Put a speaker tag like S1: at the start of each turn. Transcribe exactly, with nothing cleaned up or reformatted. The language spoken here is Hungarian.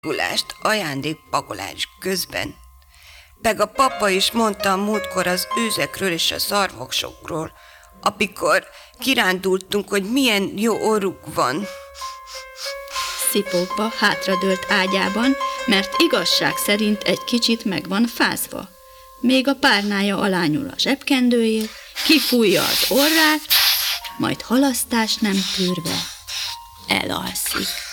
S1: gulást ajándékpakolás közben. Meg a papa is mondta a múltkor az őzekről és a szarvaksokról, amikor kirándultunk, hogy milyen jó orruk van.
S2: Szipogva hátradőlt ágyában, mert igazság szerint egy kicsit meg van fázva. Még a párnája alá nyúl a zsebkendőjét, kifújja az orrát, majd halasztás nem tűrve elalszik.